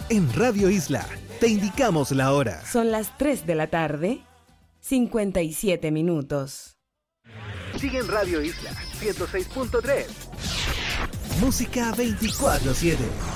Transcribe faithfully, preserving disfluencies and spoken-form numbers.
En Radio Isla, te indicamos la hora. Son las tres de la tarde, cincuenta y siete minutos. Sigue en Radio Isla ciento seis punto tres. Música veinticuatro siete.